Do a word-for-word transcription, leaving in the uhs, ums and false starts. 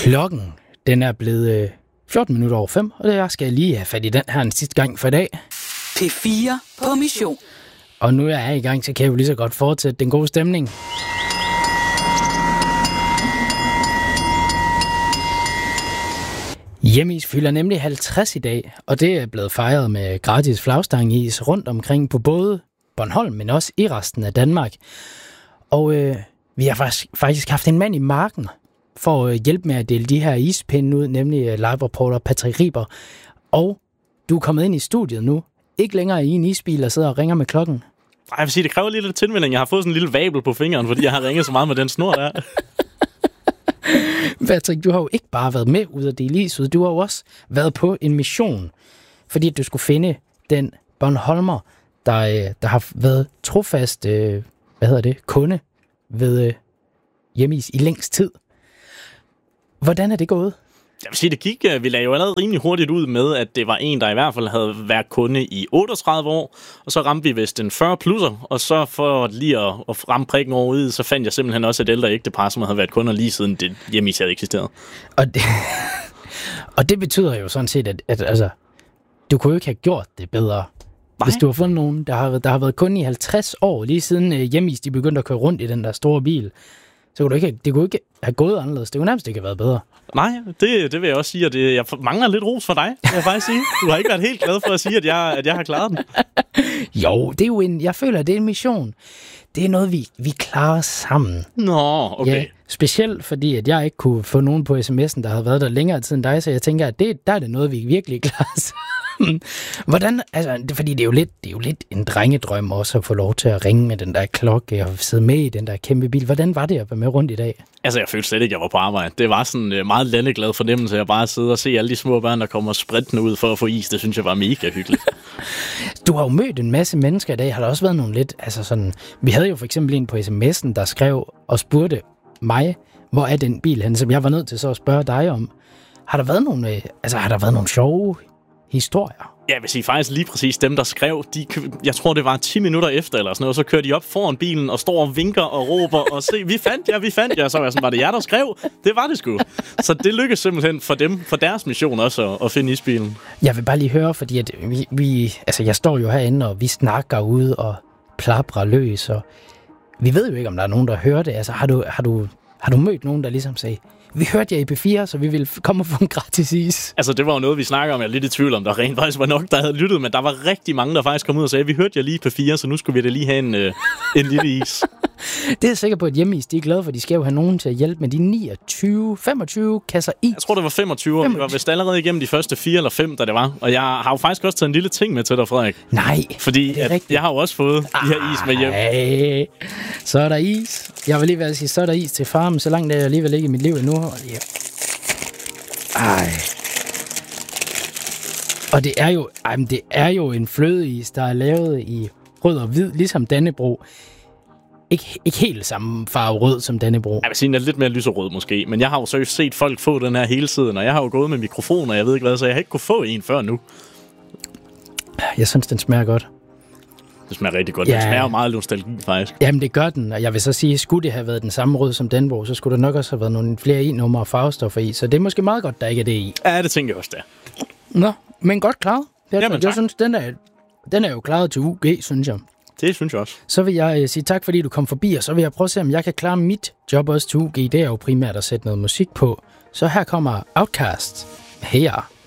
Klokken, den er blevet øh, fjorten minutter over fem, og jeg skal lige have fat i den her en sidste gang for i dag. P fire på mission. Og nu er jeg i gang, så kan jeg jo lige så godt fortsætte den gode stemning. Hjemmeis fylder nemlig halvtreds i dag, og det er blevet fejret med gratis flagstangis rundt omkring på både Bornholm, men også i resten af Danmark. Og øh, vi har faktisk, faktisk haft en mand i marken for at hjælpe med at dele de her ispinde ud, nemlig live-reporter Patrick Riber. Og du er kommet ind i studiet nu, ikke længere i en isbil og sidder og ringer med klokken. Jeg vil sige, det kræver lige lidt tilmelding. Jeg har fået sådan en lille vabel på fingeren, fordi jeg har ringet så meget med den snor der. Patrick, du har jo ikke bare været med ud af dele is ud, du har jo også været på en mission, fordi du skulle finde den Bornholmer, der, der har været trofast, øh, hvad hedder det, kunde ved øh, Hjemmeis i længst tid. Hvordan er det gået? Jeg vil sige, det gik. Vi lagde jo allerede rimelig hurtigt ud med, at det var en, der i hvert fald havde været kunde i otteogtredive år, og så ramte vi vist en fyrre plusser, og så for lige at, at ramme prikken over ud, så fandt jeg simpelthen også et ældre ægtepar, som havde været kunder lige siden det Hjemmeis havde eksisteret. Og det, og det betyder jo sådan set, at, at altså, du kunne jo ikke have gjort det bedre, Nej. Hvis du har fundet nogen, der har, der har været kunde i halvtreds år, lige siden uh, Hjemmeis de begyndte at køre rundt i den der store bil. Så kunne du ikke, det kunne ikke have gået anderledes. Det kunne nærmest ikke have været bedre. Nej, det, det vil jeg også sige, at det, jeg mangler lidt ros for dig, vil jeg faktisk sige. Du har ikke været helt glad for at sige, at jeg, at jeg har klaret den. Jo, det er jo en, jeg føler, det er en mission. Det er noget, vi, vi klarer sammen. Nå, okay. Ja, specielt fordi, at jeg ikke kunne få nogen på sms'en, der havde været der længere tid end dig, så jeg tænker, at det, der er det noget, vi virkelig klarer sammen. Hvordan, altså, det, fordi det er, jo lidt, det er jo lidt en drengedrøm også at få lov til at ringe med den der klokke og sidde med i den der kæmpe bil. Hvordan var det at være med rundt i dag? Altså, jeg følte slet ikke, at jeg var på arbejde. Det var sådan en meget landeglad fornemmelse at bare sidde og se alle de små børn, der kommer sprintende ud for at få is. Det synes jeg var mega hyggeligt. Du har jo mødt en masse mennesker i dag. Har der også været nogle lidt, altså sådan, vi havde jo for eksempel en på sms'en, der skrev og spurgte mig, hvor er den bil hen, som jeg var nødt til så at spørge dig om. Har der været nogle, altså har der været nogle sjove historier? Ja, jeg vil sige faktisk lige præcis dem, der skrev, de, jeg tror, det var ti minutter efter eller sådan noget, så kørte de op foran bilen og står og vinker og råber og se, vi fandt jer, vi fandt jer. Så var jeg sådan, var det jer, der skrev? Det var det sgu. Så det lykkedes simpelthen for dem, for deres mission også at, at finde isbilen. Jeg vil bare lige høre, fordi at vi, vi, altså jeg står jo herinde, og vi snakker ude og plaprer løs, og vi ved jo ikke, om der er nogen, der hører det. Altså har du, har du, har du mødt nogen, der ligesom sagde, vi hørte jer i P fire, så vi ville komme og få en gratis is. Altså, det var jo noget, vi snakker om. Jeg er lidt i tvivl om, der rent faktisk var nok, der havde lyttet, men der var rigtig mange, der faktisk kom ud og sagde, vi hørte jer lige i P fire, så nu skulle vi da lige have en, øh, en lille is. Det er jeg sikker på, at Hjemmeis, de er glade for, de skal jo have nogen til at hjælpe med de niogtyve, femogtyve kasser is. Jeg tror, det var femogtyve, og vi var vist allerede igennem de første fire eller fem, da det var. Og jeg har jo faktisk også taget en lille ting med til dig, Frederik. Nej, fordi at jeg har jo også fået de her is med hjem. Ej, så er der is. Jeg vil lige være at sige, så er der is til farmen, så langt er jeg alligevel ikke i mit liv endnu. Ja. Ej. Og det er jo, ej, det er jo en flødeis, der er lavet i rød og hvid, ligesom Dannebrog. Ikke, ikke helt samme farve rød som Dannebrog. Jeg vil sige, den er lidt mere lyserød måske, men jeg har jo seriøst set folk få den her hele tiden, og jeg har jo gået med mikrofoner, jeg ved ikke hvad, så jeg har ikke kunne få en før nu. Jeg synes, den smager godt. Det smager rigtig godt. Ja. Det smager jo meget nostalgi, faktisk. Jamen, det gør den, og jeg vil så sige, skulle det have været den samme rød som Dannebrog, så skulle der nok også have været nogle flere i-numre og farvestoffer i, så det er måske meget godt, der ikke er det i. Ja, det tænker jeg også, der. Nå, men godt klaret. Jeg, Jamen, jeg synes, den er, den er jo klaret til U G, synes jeg. Det synes jeg også. Så vil jeg uh, sige tak, fordi du kom forbi, og så vil jeg prøve at se, om jeg kan klare mit job også til U G. Det er jo primært at sætte noget musik på. Så her kommer Outcast. Her.